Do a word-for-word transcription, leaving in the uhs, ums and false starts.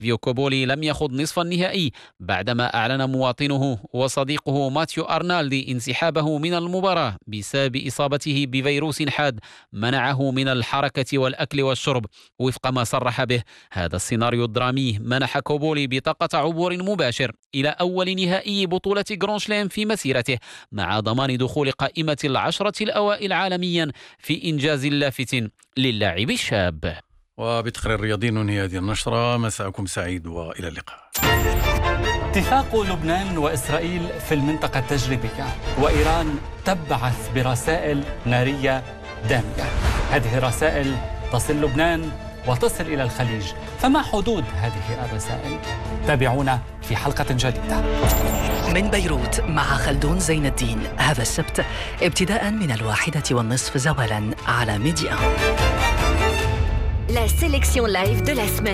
فيو كوبولي لم يخض نصف النهائي بعدما أعلن مواطنه وصديقه ماتيو أرنالدي انسحابه من المباراة بسبب إصابته بفيروس حاد منعه من الحركة والأكل والشرب. وفق ما صرح به، هذا السيناريو الدرامي منح كوبولي بطاقة عبور مباشر إلى أول نهائي بطولة غرانشلام في مسيرته، مع ضمان دخول قائمة العشرة الأوائل عالميا في إنجاز لافت للاعب الشاب. وبتقرير رياضي ننهي هذه النشرة. مساءكم سعيد وإلى اللقاء. اتفاق لبنان وإسرائيل في المنطقة التجريبية، وإيران تبعث برسائل نارية دامية. هذه الرسائل تصل لبنان وتصل إلى الخليج، فما حدود هذه الرسائل؟ تابعونا في حلقة جديدة من بيروت مع خلدون زين الدين، هذا السبت ابتداء من الواحدة والنصف زوالا على ميديا. La sélection live de la semaine.